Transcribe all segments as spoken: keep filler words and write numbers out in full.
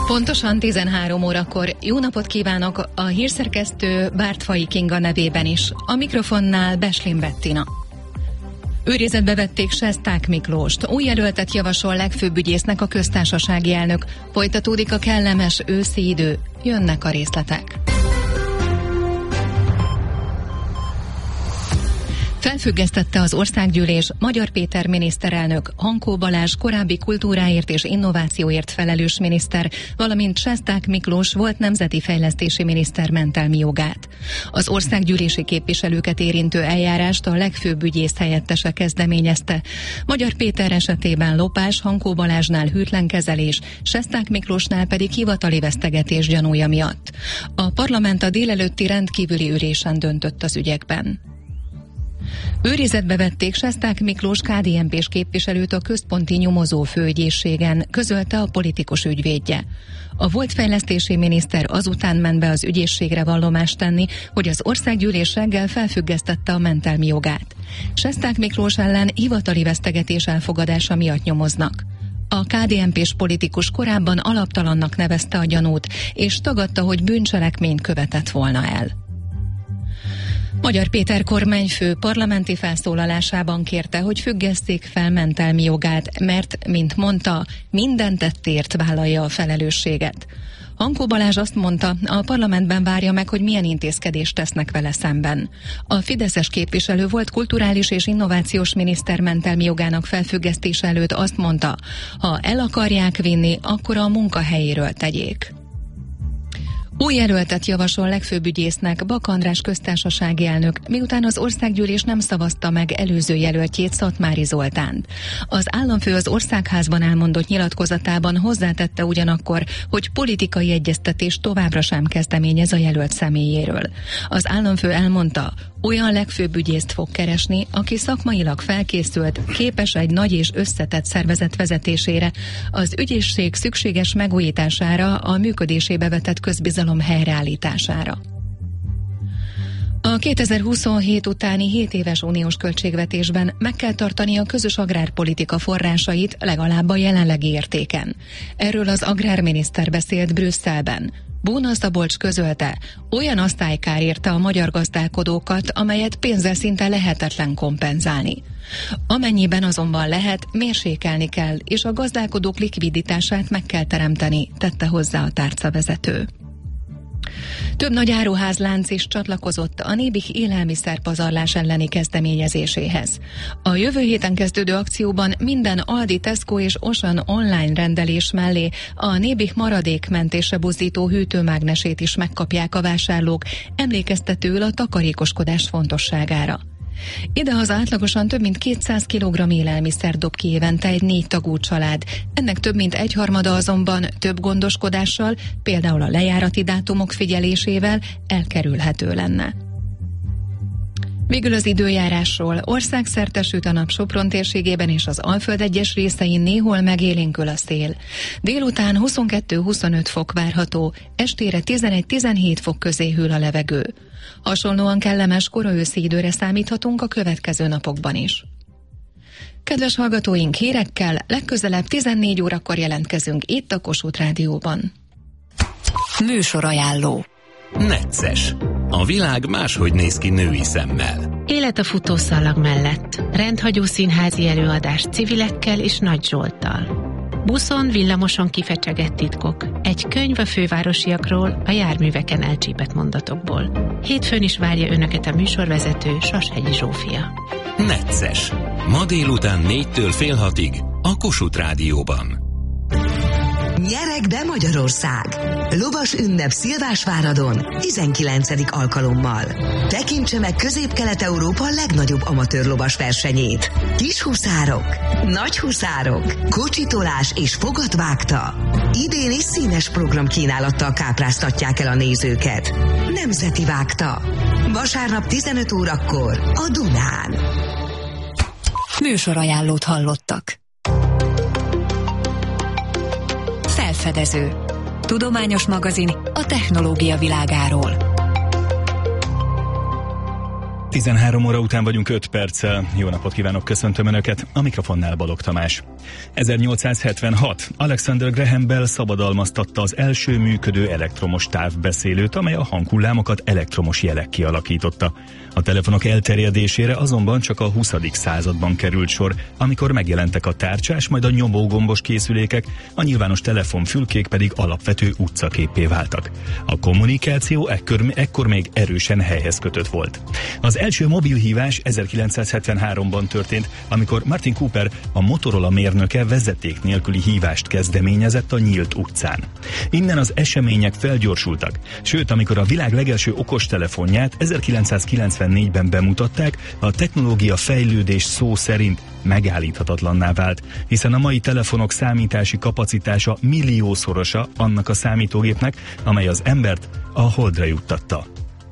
Pontosan tizenhárom órakor. Jó napot kívánok a hírszerkesztő Bártfai Kinga nevében is. A mikrofonnál Beslin Bettina. Őrizetbe vették Sesták Miklóst. Új jelöltet javasol legfőbb ügyésznek a köztársasági elnök. Folytatódik a kellemes őszi idő. Jönnek a részletek. Felfüggesztette az Országgyűlés Magyar Péter miniszterelnök, Hankó Balázs korábbi kultúráért és innovációért felelős miniszter, valamint Sesták Miklós volt nemzeti fejlesztési miniszter mentelmi jogát. Az országgyűlési képviselőket érintő eljárást a legfőbb ügyész helyettese kezdeményezte. Magyar Péter esetében lopás, Hankó Balázsnál hűtlen kezelés, Sesták Miklósnál pedig hivatali vesztegetés gyanúja miatt. A parlament a délelőtti rendkívüli ülésen döntött az ügyekben. Őrizetbe vették Sesták Miklós ká dé en pés képviselőt a központi nyomozó főügyészségen, közölte a politikus ügyvédje. A volt fejlesztési miniszter azután ment be az ügyészségre vallomást tenni, hogy az országgyűlés reggel felfüggesztette a mentelmi jogát. Sesták Miklós ellen hivatali vesztegetés elfogadása miatt nyomoznak. A ká dé en pés politikus korábban alaptalannak nevezte a gyanút, és tagadta, hogy bűncselekményt követett volna el. Magyar Péter kormányfő parlamenti felszólalásában kérte, hogy függesszék fel mentelmi jogát, mert, mint mondta, minden tettért vállalja a felelősséget. Hankó Balázs azt mondta, a parlamentben várja meg, hogy milyen intézkedést tesznek vele szemben. A fideszes képviselő volt kulturális és innovációs miniszter mentelmi jogának felfüggesztése előtt azt mondta, ha el akarják vinni, akkor a munkahelyéről tegyék. Új jelöltet javasol legfőbb ügyésznek Bak András köztársasági elnök, miután az országgyűlés nem szavazta meg előző jelöltjét, Szatmári Zoltánt. Az államfő az országházban elmondott nyilatkozatában hozzátette ugyanakkor, hogy politikai egyeztetés továbbra sem kezdeményez a jelölt személyéről. Az államfő elmondta, olyan legfőbb ügyészt fog keresni, aki szakmailag felkészült, képes egy nagy és összetett szervezet vezetésére, az ügyészség szükséges megújítására, a működésébe vetett közbizalom helyreállítására. A kétezer-huszonhét utáni hét éves uniós költségvetésben meg kell tartani a közös agrárpolitika forrásait legalább a jelenlegi értéken. Erről az agrárminiszter beszélt Brüsszelben. Bóna Szabolcs közölte, olyan asztálykár érte a magyar gazdálkodókat, amelyet pénzzel szinte lehetetlen kompenzálni. Amennyiben azonban lehet, mérsékelni kell, és a gazdálkodók likviditását meg kell teremteni, tette hozzá a tárcavezető. Több nagy áruházlánc is csatlakozott a Nébih élelmiszerpazarlás elleni kezdeményezéséhez. A jövő héten kezdődő akcióban minden Aldi, Tesco és Auchan online rendelés mellé a Nébih maradékmentésre buzdító hűtőmágnesét is megkapják a vásárlók, emlékeztetőül a takarékoskodás fontosságára. Idehaza átlagosan több mint kétszáz kilogramm élelmiszer dob ki évente egy négy tagú család. Ennek több mint egyharmada azonban több gondoskodással, például a lejárati dátumok figyelésével elkerülhető lenne. Végül az időjárásról. Országszerte süt a nap Sopron térségében és az Alföld egyes részein néhol megélénkül a szél. Délután huszonkettő-huszonöt fok várható, estére tizenegy-tizenhét fok közé hűl a levegő. Hasonlóan kellemes koraőszi időre számíthatunk a következő napokban is. Kedves hallgatóink, hírekkel legközelebb tizennégy órakor jelentkezünk itt a Kossuth Rádióban. Műsorajánló. Necces. A világ máshogy néz ki női szemmel. Élet a futószalag mellett. Rendhagyó színházi előadás civilekkel és Nagy Zsolttal. Buszon, villamoson kifecsegett titkok. Egy könyv a fővárosiakról, a járműveken elcsípett mondatokból. Hétfőn is várja önöket a műsorvezető Sashegyi Zsófia. Necces. Ma délután négytől fél hatig a Kossuth Rádióban. Nyereg be Magyarország! Lovas ünnep Szilvásváradon tizenkilencedik alkalommal. Tekintse meg Közép-Kelet-Európa legnagyobb amatőr lovas versenyét. Kis huszárok, nagy huszárok, kocsitolás és fogatvágta. Idén is színes programkínálattal kápráztatják el a nézőket. Nemzeti vágta. Vasárnap tizenöt órakor a Dunán. Műsorajánlót hallottak. Felfedező. Tudományos magazin a technológia világáról. tizenhárom óra után vagyunk öt perccel. Jó napot kívánok, köszöntöm Önöket, a mikrofonnál Balogh Tamás. ezernyolcszázhetvenhat. Alexander Graham Bell szabadalmaztatta az első működő elektromos távbeszélőt, amely a hanghullámokat elektromos jelek kialakította. A telefonok elterjedésére azonban csak a huszadik században került sor, amikor megjelentek a tárcsás, majd a nyomógombos készülékek, a nyilvános telefonfülkék pedig alapvető utcaképpé váltak. A kommunikáció ekkor, ekkor még erősen helyhez kötött volt. Az első mobilhívás ezerkilencszázhetvenháromban történt, amikor Martin Cooper, a Motorola mérnöke vezeték nélküli hívást kezdeményezett a nyílt utcán. Innen az események felgyorsultak, sőt, amikor a világ legelső okostelefonját ezerkilencszázkilencvennégyben bemutatták, a technológia fejlődés szó szerint megállíthatatlanná vált, hiszen a mai telefonok számítási kapacitása milliószorosa annak a számítógépnek, amely az embert a holdra juttatta.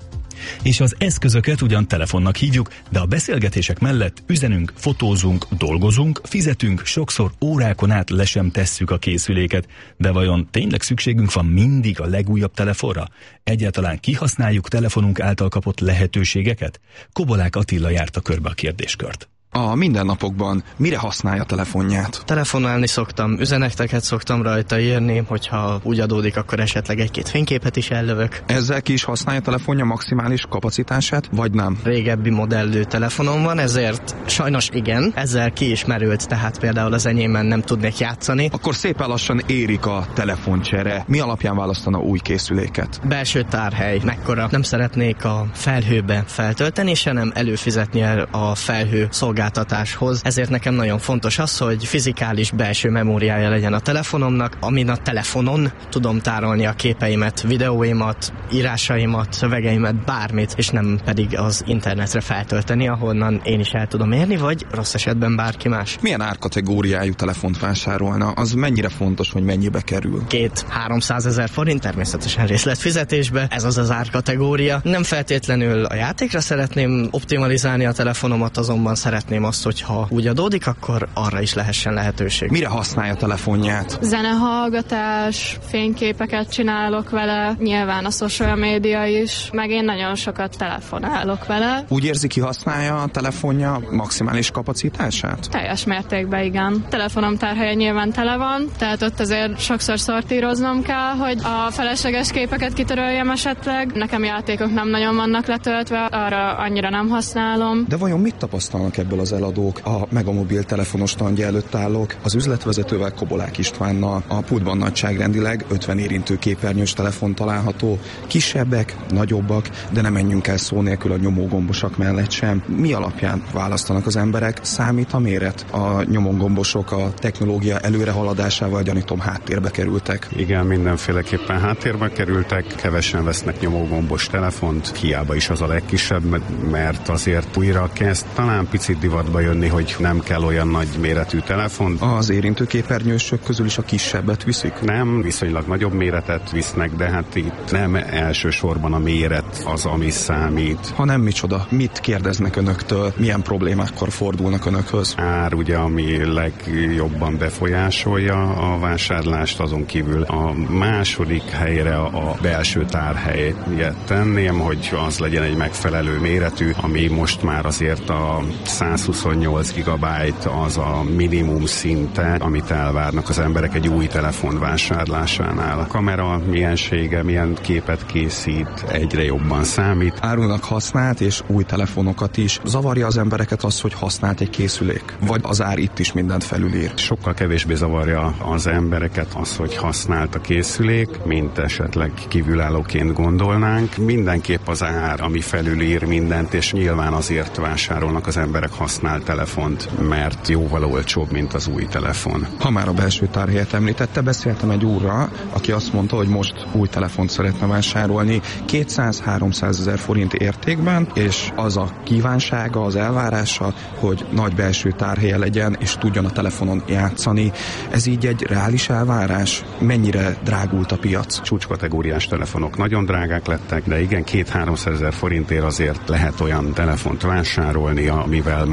És az eszközöket ugyan telefonnak hívjuk, de a beszélgetések mellett üzenünk, fotózunk, dolgozunk, fizetünk, sokszor órákon át le sem tesszük a készüléket. De vajon tényleg szükségünk van mindig a legújabb telefonra? Egyáltalán kihasználjuk telefonunk által kapott lehetőségeket? Kobolák Attila járta körbe a kérdéskört. A mindennapokban mire használja a telefonját? Telefonálni szoktam, üzeneteket szoktam rajta írni, hogyha úgy adódik, akkor esetleg egy-két fényképet is ellövök. Ezzel ki is használja a telefonja maximális kapacitását, vagy nem? Régebbi modellű telefonom van, ezért sajnos igen, ezzel ki is merült, tehát például az enyémben nem tudnék játszani. Akkor szépen lassan érik a telefoncsere. Mi alapján választana új készüléket? Belső tárhely, mekkora. Nem szeretnék a felhőbe feltölteni, se nem előfizetni a felhő szolgáltatáshoz. Ezért nekem nagyon fontos az, hogy fizikális belső memóriája legyen a telefonomnak, amin a telefonon tudom tárolni a képeimet, videóimat, írásaimat, szövegeimet, bármit, és nem pedig az internetre feltölteni, ahonnan én is el tudom érni, vagy rossz esetben bárki más. Milyen árkategóriájú telefont vásárolna? Az mennyire fontos, hogy mennyibe kerül? Két-háromszázezer forint, természetesen részletfizetésbe, ez az az árkategória. Nem feltétlenül a játékra szeretném optimalizálni a telefonomat, azonban szeretném azt, hogyha úgy adódik, akkor arra is lehessen lehetőség. Mire használja a telefonját? Zenehallgatás, fényképeket csinálok vele, nyilván a social média is, meg én nagyon sokat telefonálok vele. Úgy érzi, ki használja a telefonja maximális kapacitását? Teljes mértékben igen. Telefonom tárhelye nyilván tele van, tehát ott azért sokszor szortíroznom kell, hogy a felesleges képeket kitöröljem esetleg. Nekem játékok nem nagyon vannak letöltve, arra annyira nem használom. De vajon mit tapasztalnak ebből az eladók? A Mega mobiltelefonos standja előtt állok, az üzletvezetővel, Kobolák Istvánnal. A pultban nagyságrendileg ötven érintő képernyős telefon található. Kisebbek, nagyobbak, de nem menjünk el szó nélkül a nyomógombosak mellett sem. Mi alapján választanak az emberek? Számít a méret? A nyomógombosok a technológia előrehaladásával, gyanítom, háttérbe kerültek. Igen, mindenféleképpen háttérbe kerültek, kevesen vesznek nyomógombos telefont, hiába is az a legkisebb, mert azért újra kezd talán picit divatba jönni, hogy nem kell olyan nagy méretű telefon. Az érintőképernyősök közül is a kisebbet viszik? Nem, viszonylag nagyobb méretet visznek, de hát itt nem elsősorban a méret az, ami számít. Ha nem, micsoda? Mit kérdeznek önöktől? Milyen problémákkor fordulnak önökhöz? Ár ugye, ami legjobban befolyásolja a vásárlást, azon kívül a második helyre a belső tárhelyet tenném, hogy az legyen egy megfelelő méretű, ami most már azért a százhuszonnyolc gigabyte az a minimum szinte, amit elvárnak az emberek egy új telefon vásárlásánál. A kamera miensége, milyen képet készít, egyre jobban számít. Árulnak használt és új telefonokat is. Zavarja az embereket az, hogy használt egy készülék? Vagy az ár itt is mindent felülír? Sokkal kevésbé zavarja az embereket az, hogy használt a készülék, mint esetleg kívülállóként gondolnánk. Mindenképp az ár, ami felülír mindent, és nyilván azért vásárolnak az emberek használt telefont, mert jóval olcsóbb, mint az új telefon. Ha már a belső tárhelyet említette, beszéltem egy úrral, aki azt mondta, hogy most új telefont szeretne vásárolni kétszáz-háromszázezer forint értékben, és az a kívánsága, az elvárása, hogy nagy belső tárhelye legyen, és tudjon a telefonon játszani. Ez így egy reális elvárás? Mennyire drágult a piac? Csúcskategóriás telefonok nagyon drágák lettek, de igen, két-háromszázezer forintért azért lehet olyan telefont vásárolni, amivel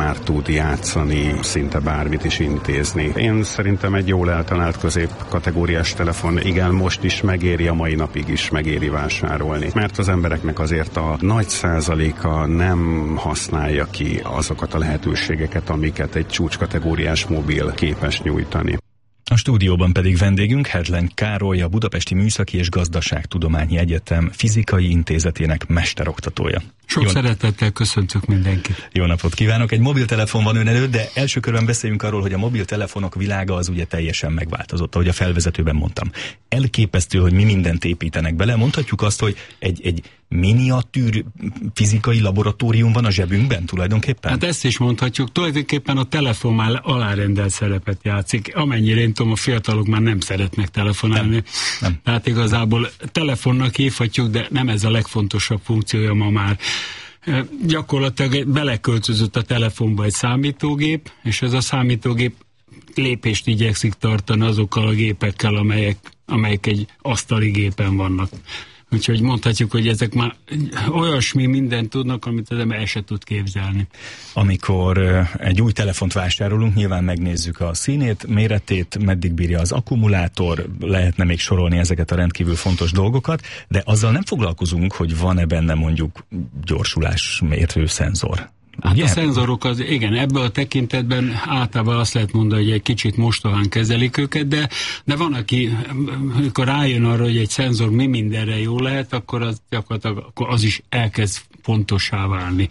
már tud játszani, szinte bármit is intézni. Én szerintem egy jól eltalált középkategóriás telefon, igen, most is megéri, a mai napig is megéri vásárolni. Mert az embereknek azért a nagy százaléka nem használja ki azokat a lehetőségeket, amiket egy csúcskategóriás mobil képes nyújtani. A stúdióban pedig vendégünk Hedlen Károly, a Budapesti Műszaki és Gazdaságtudományi Egyetem Fizikai Intézetének mesteroktatója. Sok Jó szeretettel köszöntök mindenkit. Jó napot kívánok! Egy mobiltelefon van ön előtt, de első körben beszéljünk arról, hogy a mobiltelefonok világa az ugye teljesen megváltozott, ahogy a felvezetőben mondtam. Elképesztő, hogy mi mindent építenek bele. Mondhatjuk azt, hogy egy, egy miniatűr fizikai laboratórium van a zsebünkben tulajdonképpen? Hát ezt is mondhatjuk. Tulajdonképpen a telefon már alárendelt szerepet játszik. Amennyire én tudom, a fiatalok már nem szeretnek telefonálni. Nem, nem. Tehát igazából telefonnak hívhatjuk, de nem ez a legfontosabb funkciója ma már. Gyakorlatilag beleköltözött a telefonba egy számítógép, és ez a számítógép lépést igyekszik tartani azokkal a gépekkel, amelyek, amelyek egy asztali gépen vannak. Úgyhogy mondhatjuk, hogy ezek már olyasmi mindent tudnak, amit az ember el se tud képzelni. Amikor egy új telefont vásárolunk, nyilván megnézzük a színét, méretét, meddig bírja az akkumulátor, lehetne még sorolni ezeket a rendkívül fontos dolgokat, de azzal nem foglalkozunk, hogy van-e benne mondjuk gyorsulásmérő szenzor. Hát yeah. A szenzorok, az, igen, ebből a tekintetben általában azt lehet mondani, hogy egy kicsit mostohán kezelik őket, de, de van, aki, amikor rájön arra, hogy egy szenzor mi mindenre jó lehet, akkor az, akkor az is elkezd fontossá válni.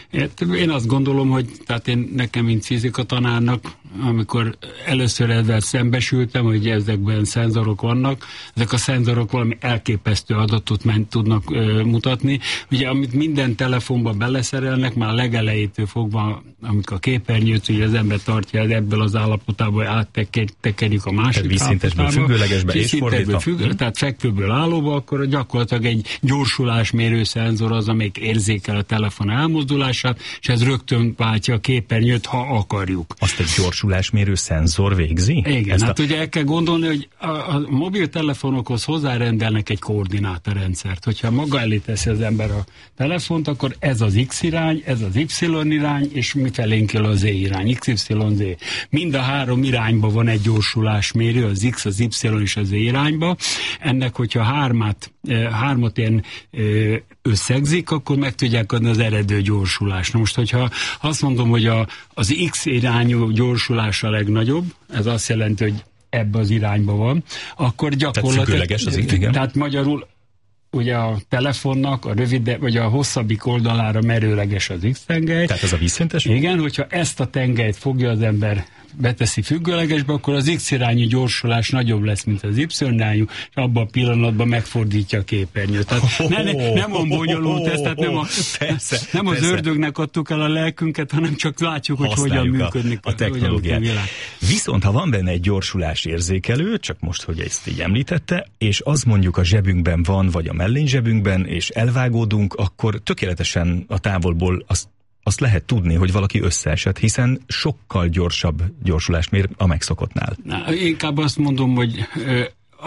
Én azt gondolom, hogy tehát én nekem, mint fizika tanárnak, amikor először ezzel szembesültem, hogy ezekben szenzorok vannak, ezek a szenzorok valami elképesztő adatot ment, tudnak ö, mutatni. Ugye, amit minden telefonba beleszerelnek, már legelejétől fogva, amikor a képernyőt, ugye az ember tartja ebből az állapotából, áttekerjük a másik tehát vízszintesből függőlegesbe és fordítva. Függő, tehát fekvőből állóba, akkor gyakorlatilag egy gyorsulásmérő szenzor az, amelyik érzékel a telefon elmozdulását, és ez rögtön váltja a képernyőt, ha akarjuk. Azt egy gyorsulásmérő szenzor végzi? Igen, ezt hát a... ugye el kell gondolni, hogy a, a mobiltelefonokhoz hozzárendelnek egy koordinátorrendszert. Hogyha maga elé teszi az ember a telefont, akkor ez az X irány, ez az Y irány, és mifelénk kell az Z irány, X Y Z. Mind a három irányba van egy gyorsulásmérő, az X, az Y és az Z irányba. Ennek, hogyha hármat, hármat ilyen összegzik, akkor meg tudják adni az eredő gyorsulást. Na most, hogyha azt mondom, hogy a, az X irányú gyorsulás a legnagyobb, ez azt jelenti, hogy ebbe az irányba van, akkor gyakorlatilag... Tehát az igen. Tehát magyarul ugye a telefonnak a rövide, vagy a hosszabbik oldalára merőleges az X-tengely. Tehát ez a vízszintes? Igen, hogyha ezt a tengelyt fogja az ember, beteszi függőlegesbe, akkor az X-irányú gyorsulás nagyobb lesz, mint az Y-irányú, és abban a pillanatban megfordítja a képernyőt. Tehát ne, ne, nem van bonyolult ez, tehát nem, a, persze, nem az persze. Ördögnek adtuk el a lelkünket, hanem csak látjuk, hogy használjuk hogyan működik a, a technológiát. Viszont ha van benne egy gyorsulás érzékelő, csak most, hogy ezt így említette, és az mondjuk a zsebünkben van, vagy a mellényzsebünkben, és elvágódunk, akkor tökéletesen a távolból azt azt lehet tudni, hogy valaki összeesett, hiszen sokkal gyorsabb gyorsulást mér a megszokottnál. Na, inkább azt mondom, hogy ö,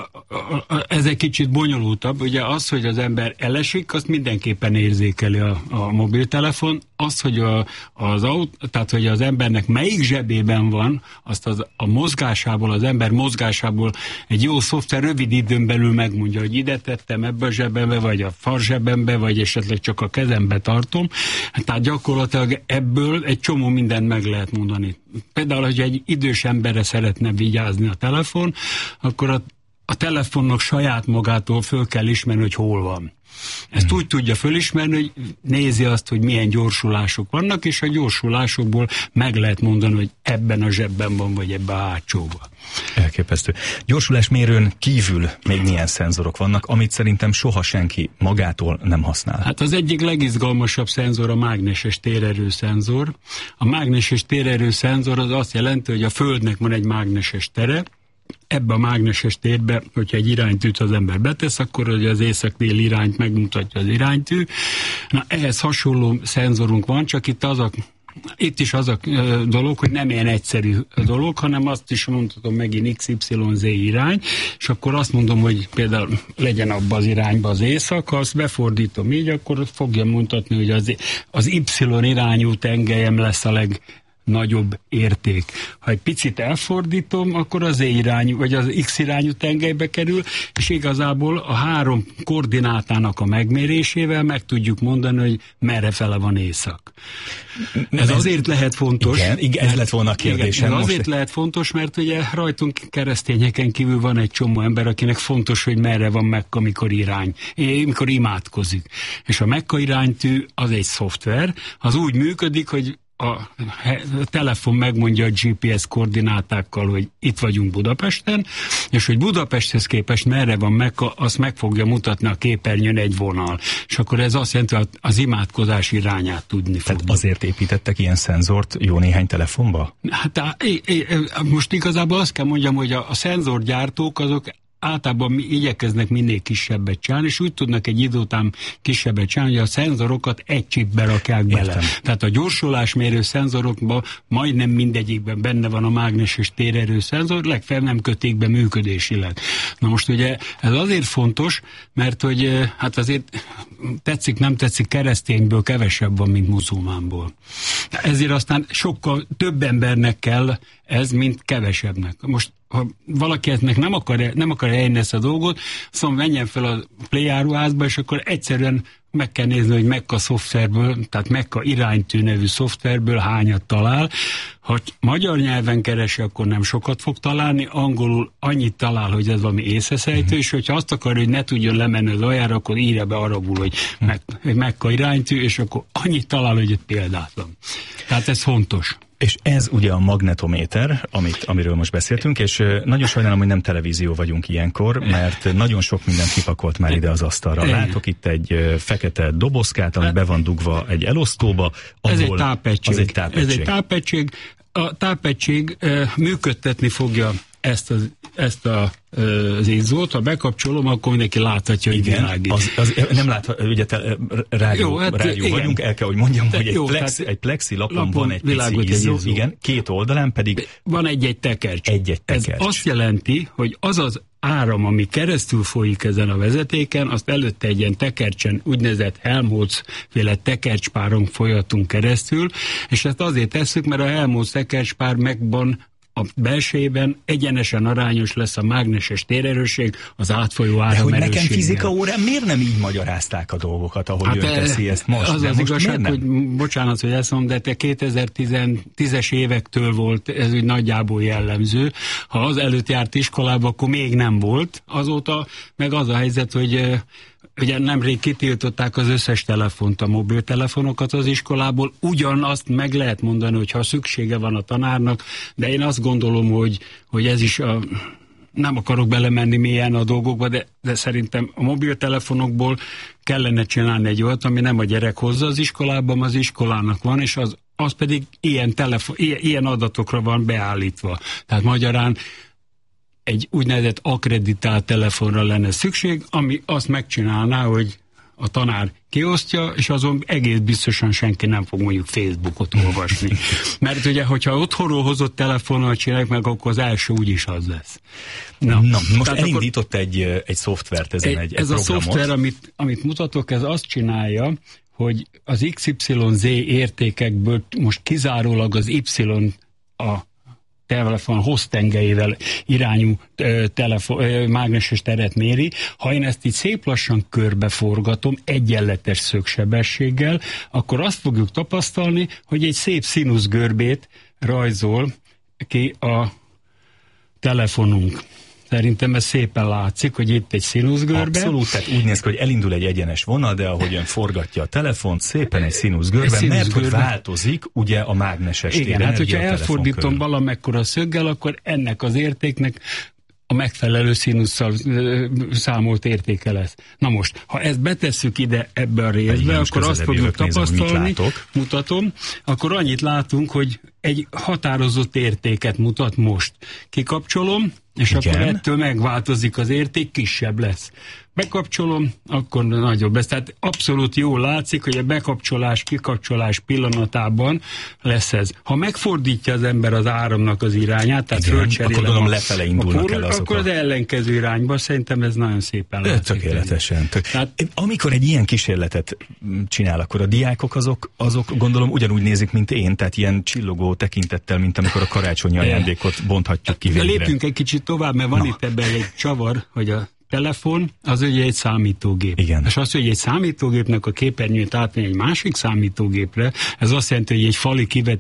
ez egy kicsit bonyolultabb. Ugye az, hogy az ember elesik, azt mindenképpen érzékeli a, a mobiltelefon. Az, hogy a, az aut, tehát hogy az embernek melyik zsebében van, azt az, a mozgásából, az ember mozgásából egy jó szoftver rövid időn belül megmondja, hogy ide tettem, ebbe a zsebembe, vagy a farzsebembe, vagy esetleg csak a kezembe tartom. Tehát gyakorlatilag ebből egy csomó mindent meg lehet mondani. Például, hogy egy idős emberre szeretne vigyázni a telefon, akkor a a telefonnak saját magától föl kell ismerni, hogy hol van. Ezt hmm. úgy tudja fölismerni, hogy nézi azt, hogy milyen gyorsulások vannak, és a gyorsulásokból meg lehet mondani, hogy ebben a zsebben van, vagy ebben a hátsóban. Elképesztő. Gyorsulásmérőn kívül még milyen szenzorok vannak, amit szerintem soha senki magától nem használ? Hát az egyik legizgalmasabb szenzor a mágneses térerő szenzor. A mágneses térerő szenzor az azt jelenti, hogy a Földnek van egy mágneses tere, ebbe a mágneses térbe, hogyha egy iránytűt az ember betesz, akkor az észak-déli irányt megmutatja az iránytű. Na, ehhez hasonló szenzorunk van, csak itt az a itt is az a dolog, hogy nem ilyen egyszerű dolog, hanem azt is mondhatom megint iksz ipszilon zé irány, és akkor azt mondom, hogy például legyen abba az irányba az észak, ha azt befordítom így, akkor fogja mutatni, hogy az, az Y irányú tengelyem lesz a leg nagyobb érték. Ha egy picit elfordítom, akkor az Z irányú, vagy az X irányú tengelybe kerül, és igazából a három koordinátának a megmérésével meg tudjuk mondani, hogy merre fele van észak. Ez, ez azért lehet fontos. Igen, igen, ez lett volna a kérdésem. Igen, ez azért lehet fontos, mert ugye rajtunk keresztényeken kívül van egy csomó ember, akinek fontos, hogy merre van Mekka, mikor irány, mikor imádkozik. És a Mekka iránytű az egy szoftver, az úgy működik, hogy a telefon megmondja a gé pé es koordinátákkal, hogy itt vagyunk Budapesten, és hogy Budapesthez képest merre van Mekka, azt meg fogja mutatni a képernyőn egy vonal. És akkor ez azt jelenti, hogy az imádkozás irányát tudni fogja. Tehát azért építettek ilyen szenzort jó néhány telefonba? Hát á, é, é, most igazából azt kell mondjam, hogy a, a szenzorgyártók azok általában mi igyekeznek minél kisebbet csinálni, és úgy tudnak egy idő után kisebbet csinálni, hogy a szenzorokat egy chipbe rakják bele. Értem. Tehát a gyorsulásmérő szenzorokban majdnem mindegyikben benne van a mágneses térerő szenzor, legfeljebb nem kötik be működésileg. Na most ugye ez azért fontos, mert hogy hát azért tetszik, nem tetszik, keresztényből kevesebb van, mint muzulmánból. Ezért aztán sokkal több embernek kell ez, mint kevesebbnek. Most ha valaki eznek nem akar, nem akar eljönni ezt a dolgot, szóval menjen fel a Play áruházba, és akkor egyszerűen meg kell nézni, hogy Mekka szoftverből, tehát Mekka iránytű nevű szoftverből hányat talál. Ha magyar nyelven keresi, akkor nem sokat fog találni, angolul annyit talál, hogy ez valami észreszejtő, mm-hmm. és hogyha azt akar, hogy ne tudjon lemenni az aljára, akkor írja be arabul, hogy mm-hmm. Mekka iránytű, és akkor annyit talál, hogy egy példátlan. Tehát ez fontos. És ez ugye a magnetométer, amit, amiről most beszéltünk, és nagyon sajnálom, hogy nem televízió vagyunk ilyenkor, mert nagyon sok mindent kipakolt már ide az asztalra. Látok itt egy fekete dobozkát, ami be van dugva egy elosztóba. Ez egy tápegység. Az egy tápegység. Ez egy tápegység. A tápegység uh, működtetni fogja ezt az, ezt a, az izzót, ha bekapcsolom, akkor mindenki láthatja, hogy világít. Az, az nem láthatja, ugye te, rádió, jó, hát rádió vagyunk, el kell, hogy mondjam, de hogy jó, egy, plexi, egy plexi lapon, lapon van egy pici izzó, izzó, igen, két oldalán pedig van egy-egy tekercs. Egy-egy tekercs. Ez azt jelenti, hogy az az áram, ami keresztül folyik ezen a vezetéken, azt előtte egy ilyen tekercsen, úgynevezett Helmholtz-féle tekercspáron folyatunk keresztül, és ezt azért tesszük, mert a Helmholtz tekercspár megvan a belsejében egyenesen arányos lesz a mágneses térerősség az átfolyó áramerősséggel. De hogy nekem fizika órán miért nem így magyarázták a dolgokat, ahogy hát ön teszi ezt most? Az de az most igazság, hogy bocsánat, hogy ezt mondom, de te kétezer-tízes évektől volt ez úgy nagyjából jellemző. Ha az előtt járt iskolába, akkor még nem volt. Azóta meg az a helyzet, hogy ugye nemrég kitiltották az összes telefont, a mobiltelefonokat az iskolából, ugyanazt meg lehet mondani, hogy ha szüksége van a tanárnak, de én azt gondolom, hogy, hogy ez is a, nem akarok belemenni mélyen a dolgokba, de, de szerintem a mobiltelefonokból kellene csinálni egy olyat, ami nem a gyerek hozza az iskolában, az iskolának van, és az, az pedig ilyen, telefon, ilyen, ilyen adatokra van beállítva. Tehát magyarán egy úgynevezett akkreditált telefonra lenne szükség, ami azt megcsinálná, hogy a tanár kiosztja, és azon egész biztosan senki nem fog mondjuk Facebookot olvasni. Mert ugye, hogyha otthonról hozott telefonnal csinálják meg, akkor az első úgyis az lesz. Na, Na most elindított akkor egy, egy szoftvert ezen, egy, egy, egy Ez programot. a szoftver, amit, amit mutatok, ez azt csinálja, hogy az iksz ipszilon zé értékekből most kizárólag az Y a telefon hoztengelyével irányú telefon, mágneses teret méri. Ha én ezt így szép lassan körbeforgatom egyenletes szögsebességgel, akkor azt fogjuk tapasztalni, hogy egy szép színuszgörbét rajzol ki a telefonunk. Szerintem ez szépen látszik, hogy itt egy színuszgörbe. Abszolút, tehát úgy néz ki, hogy elindul egy egyenes vonal, de ahogyan forgatja a telefont, szépen egy színuszgörbe, egy mert hogy változik ugye a mágneses tér. Igen, hát hogyha elfordítom valamekkora szöggel, akkor ennek az értéknek a megfelelő színusszal számolt értéke lesz. Na most, ha ezt betesszük ide ebbe a részbe, akkor azt fogjuk tapasztalni, mutatom, akkor annyit látunk, hogy egy határozott értéket mutat most. Kikapcsolom, és igen, akkor ettől megváltozik az érték, kisebb lesz. Bekapcsolom, akkor nagyobb lesz. Tehát abszolút jól látszik, hogy a bekapcsolás, kikapcsolás pillanatában lesz ez. Ha megfordítja az ember az áramnak az irányát, tehát fölcserélem, akkor lefele indulnak akkor, el azok. Akkor az ellenkező irányba, szerintem ez nagyon szépen látszik. Tökéletesen. Tehát, amikor egy ilyen kísérletet csinál, akkor a diákok azok, azok gondolom ugyanúgy nézik, mint én, tehát ilyen csillogó tekintettel, mint amikor a karácsonyi ajándékot bonthatjuk ki végre. Lépjünk egy kicsit tovább, mert van Na. itt ebben egy csavar, hogy a telefon az ugye egy számítógép. Igen. És az, hogy egy számítógépnek a képernyőt átvenni egy másik számítógépre, ez azt jelenti, hogy egy fali kivet